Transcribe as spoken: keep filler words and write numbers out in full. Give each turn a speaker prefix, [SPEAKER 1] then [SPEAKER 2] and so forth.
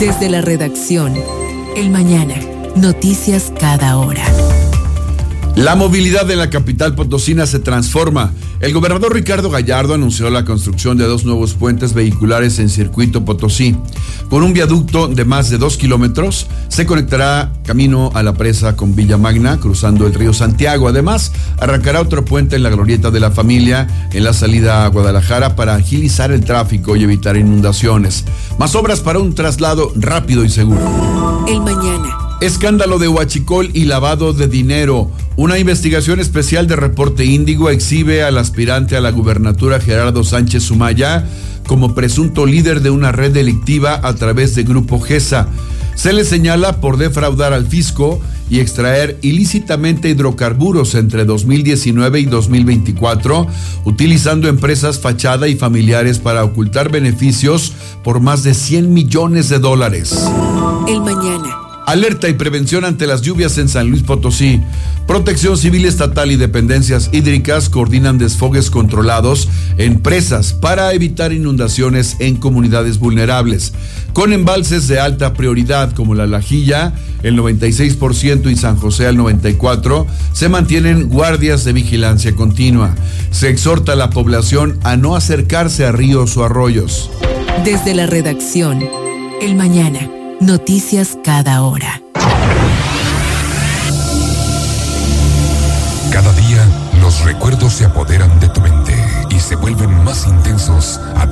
[SPEAKER 1] Desde la redacción, El Mañana, noticias cada hora.
[SPEAKER 2] La movilidad en la capital potosina se transforma. El gobernador Ricardo Gallardo anunció la construcción de dos nuevos puentes vehiculares en Circuito Potosí. Con un viaducto de más de dos kilómetros, se conectará camino a la presa con Villa Magna, cruzando el río Santiago. Además, arrancará otro puente en la Glorieta de la Familia, en la salida a Guadalajara, para agilizar el tráfico y evitar inundaciones. Más obras para un traslado rápido y seguro.
[SPEAKER 1] El Mañana.
[SPEAKER 2] Escándalo de huachicol y lavado de dinero. Una investigación especial de Reporte Índigo exhibe al aspirante a la gubernatura Gerardo Sánchez Sumaya como presunto líder de una red delictiva a través de Grupo GESA. Se le señala por defraudar al fisco y extraer ilícitamente hidrocarburos entre dos mil diecinueve y dos mil veinticuatro, utilizando empresas fachada y familiares para ocultar beneficios por más de cien millones de dólares.
[SPEAKER 1] El Mañana.
[SPEAKER 2] Alerta y prevención ante las lluvias en San Luis Potosí. Protección Civil Estatal y dependencias hídricas coordinan desfogues controlados en presas para evitar inundaciones en comunidades vulnerables. Con embalses de alta prioridad como La Lajilla, el noventa y seis por ciento, y San José al noventa y cuatro por ciento, se mantienen guardias de vigilancia continua. Se exhorta a la población a no acercarse a ríos o arroyos.
[SPEAKER 1] Desde la redacción, El Mañana. Noticias cada hora.
[SPEAKER 3] Cada día los recuerdos se apoderan de tu mente y se vuelven más intensos a